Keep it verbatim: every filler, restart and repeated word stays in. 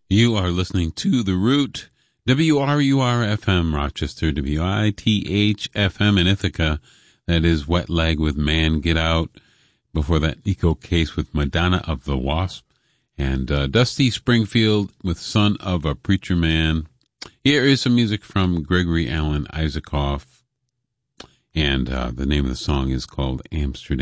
You are listening to The Root, W R U R F M Rochester, W I T H F M in Ithaca. That is Wet Leg with Man Get Out. Before that, Nico Case with Madonna of the Wasp. And uh, Dusty Springfield with Son of a Preacher Man. Here is some music from Gregory Alan Isaacoff. And uh, the name of the song is called Amsterdam.